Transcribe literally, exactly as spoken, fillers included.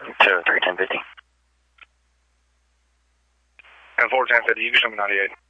two oh three, ten fifty. And four ten fifty, you can show me ninety-eight.